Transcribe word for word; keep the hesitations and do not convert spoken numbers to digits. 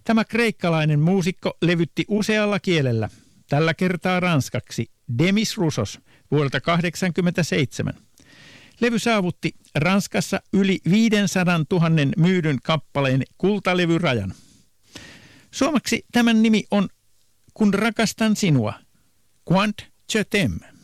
Tämä kreikkalainen muusikko levytti usealla kielellä, tällä kertaa ranskaksi, Demis Roussos vuodelta tuhatyhdeksänsataakahdeksankymmentäseitsemän. Levy saavutti Ranskassa yli viisisataa tuhatta myydyn kappaleen kultalevyrajan. Suomeksi tämän nimi on Kun rakastan sinua, Quand je t'aime.